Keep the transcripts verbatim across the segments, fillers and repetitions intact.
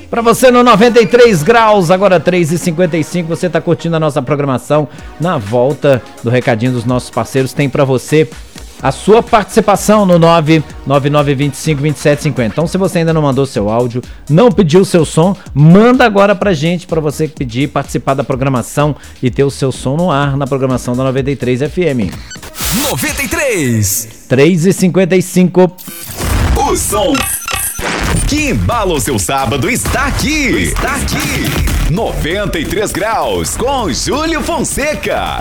Pra você no noventa e três graus, agora três e cinquenta e cinco, você tá curtindo a nossa programação. Na volta do recadinho dos nossos parceiros, tem pra você a sua participação no nove nove nove dois cinco dois sete cinco zero. Então, se você ainda não mandou seu áudio, não pediu seu som, manda agora pra gente, pra você pedir, participar da programação e ter o seu som no ar na programação da noventa e três F M. noventa e três. três e cinquenta e cinco. O som que embala o seu sábado está aqui. Está aqui. noventa e três graus com Júlio Fonseca.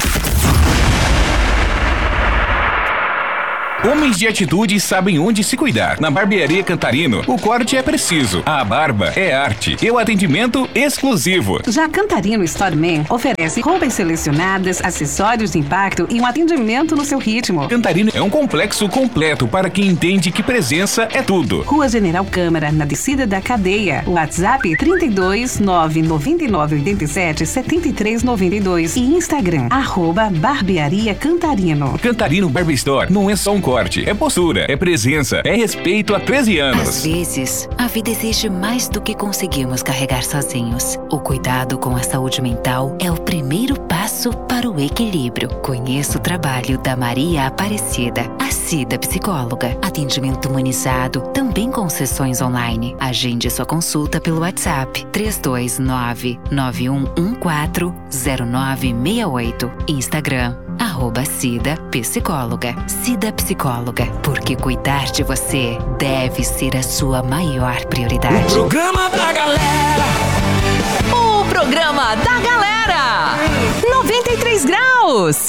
Homens de atitude sabem onde se cuidar. Na Barbearia Cantarino, o corte é preciso, a barba é arte e o atendimento exclusivo. Já Cantarino Storeman oferece roupas selecionadas, acessórios de impacto e um atendimento no seu ritmo. Cantarino é um complexo completo para quem entende que presença é tudo. Rua General Câmara, na descida da cadeia. WhatsApp trinta e dois, nove nove nove oito sete, sete três nove dois e Instagram, arroba Barbearia Cantarino. Cantarino Barber Store não é só um corte, é postura, é presença, é respeito há treze anos. Às vezes, a vida exige mais do que conseguimos carregar sozinhos. O cuidado com a saúde mental é o primeiro passo para o equilíbrio. Conheça o trabalho da Maria Aparecida, a Cida Psicóloga. Atendimento humanizado, também com sessões online. Agende sua consulta pelo WhatsApp três dois nove, nove um um quatro, zero nove seis oito. Instagram, arroba Cida Psicóloga. Cida Psicóloga, porque cuidar de você deve ser a sua maior prioridade. O programa da galera. O programa da galera. noventa e três graus.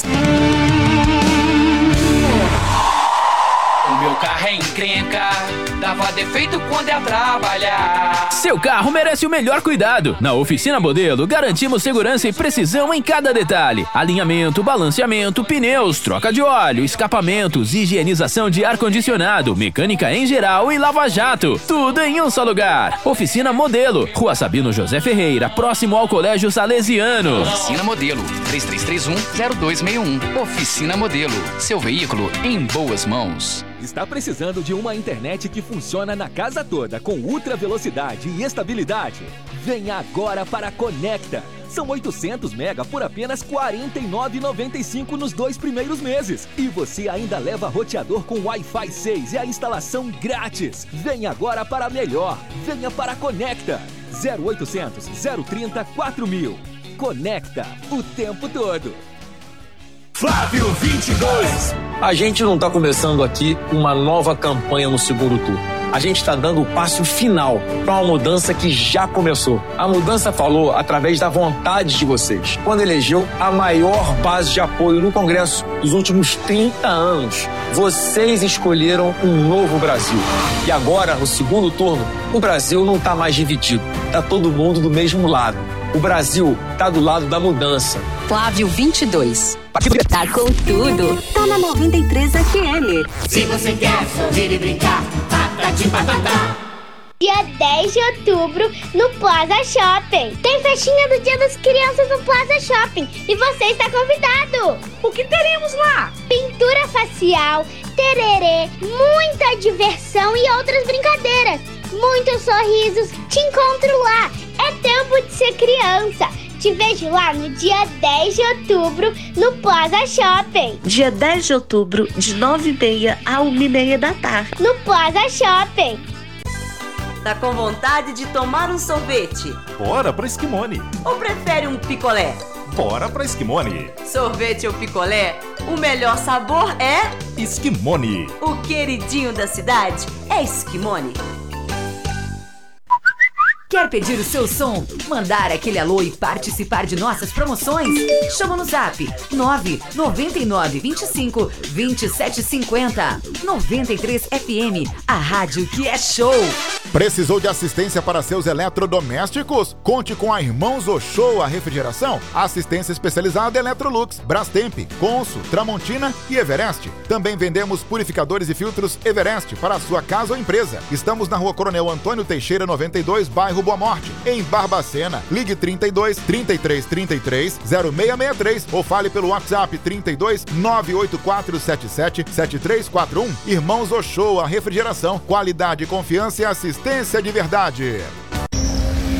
O meu carro é encrenca, dava defeito quando ia trabalhar. Seu carro merece o melhor cuidado. Na Oficina Modelo, garantimos segurança e precisão em cada detalhe. Alinhamento, balanceamento, pneus, troca de óleo, escapamentos, higienização de ar-condicionado, mecânica em geral e lava-jato. Tudo em um só lugar. Oficina Modelo, Rua Sabino José Ferreira, próximo ao Colégio Salesiano. Oficina Modelo, três três três um, zero dois seis um. Oficina Modelo, seu veículo em boas mãos. Está precisando de uma internet que funciona na casa toda com ultra velocidade e estabilidade? Venha agora para a Conecta. São oitocentos mega por apenas quarenta e nove reais e noventa e cinco centavos nos dois primeiros meses. E você ainda leva roteador com Wi-Fi seis e a instalação grátis. Venha agora para a melhor. Venha para a Conecta. zero oitocentos, zero trinta, quatro mil. Conecta o tempo todo. Flávio vinte e dois. A gente não está começando aqui uma nova campanha no segundo turno. A gente está dando o passo final para uma mudança que já começou. A mudança falou através da vontade de vocês, quando elegeu a maior base de apoio no Congresso dos últimos trinta anos. Vocês escolheram um novo Brasil. E agora, no segundo turno, o Brasil não está mais dividido. Está todo mundo do mesmo lado. O Brasil está do lado da mudança. Flávio vinte e dois. Tá com tudo. Tá na noventa e três F M. Se você quer sorrir e brincar, patati patatá. Dia dez de outubro, no Plaza Shopping. Tem festinha do Dia das Crianças no Plaza Shopping. E você está convidado. O que teremos lá? Pintura facial, tererê, muita diversão e outras brincadeiras. Muitos sorrisos. Te encontro lá. É tempo de ser criança. Te vejo lá no dia dez de outubro, no Plaza Shopping. Dia dez de outubro, de nove e meia a uma e meia da tarde. No Plaza Shopping. Tá com vontade de tomar um sorvete? Bora pra Esquimone. Ou prefere um picolé? Bora pra Esquimone. Sorvete ou picolé, o melhor sabor é... Esquimone. O queridinho da cidade é Esquimone. Quer pedir o seu som, mandar aquele alô e participar de nossas promoções? Chama no zap nove nove nove, vinte e cinco, vinte e sete cinquenta. noventa e três F M, a rádio que é show. Precisou de assistência para seus eletrodomésticos? Conte com a Irmãos Ochoa Refrigeração. Assistência especializada Electrolux, Brastemp, Consul, Tramontina e Everest. Também vendemos purificadores e filtros Everest para a sua casa ou empresa. Estamos na Rua Coronel Antônio Teixeira, noventa e dois, bairro Boa Morte, em Barbacena. Ligue trinta e dois, trinta e três, trinta e três, zero seis seis três ou fale pelo WhatsApp trinta e dois, nove oito quatro sete sete, sete três quatro um. Irmãos Ochoa Refrigeração, qualidade, confiança e assistência de verdade.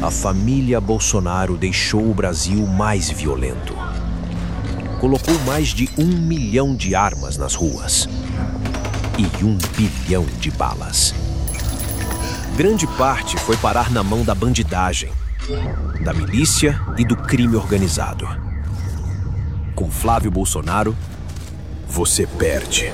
a família Bolsonaro deixou o Brasil mais violento. Colocou mais de um milhão de armas nas ruas e um bilhão de balas. Grande parte foi parar na mão da bandidagem, da milícia e do crime organizado. Com Flávio Bolsonaro, você perde.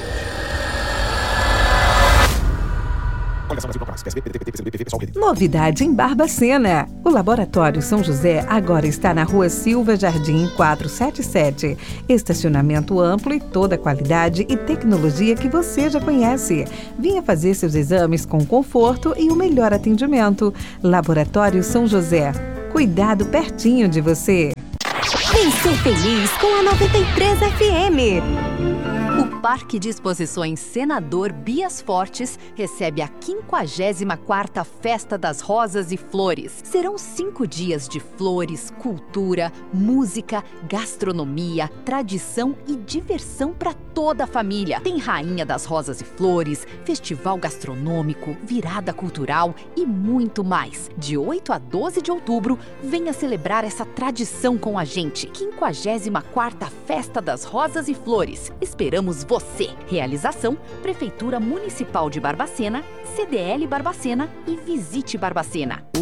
Novidade em Barbacena. O Laboratório São José agora está na Rua Silva Jardim quatrocentos e setenta e sete. Estacionamento amplo e toda a qualidade e tecnologia que você já conhece. Venha fazer seus exames com conforto e o melhor atendimento. Laboratório São José. Cuidado pertinho de você. Vem ser feliz com a noventa e três F M. O Parque de Exposições Senador Bias Fortes recebe a quinquagésima quarta Festa das Rosas e Flores. Serão cinco dias de flores, cultura, música, gastronomia, tradição e diversão para toda a família. Tem Rainha das Rosas e Flores, festival gastronômico, virada cultural e muito mais. De oito a doze de outubro, venha celebrar essa tradição com a gente. quinquagésima quarta Festa das Rosas e Flores. Esperamos você. Realização: Prefeitura Municipal de Barbacena, C D L Barbacena e Visite Barbacena.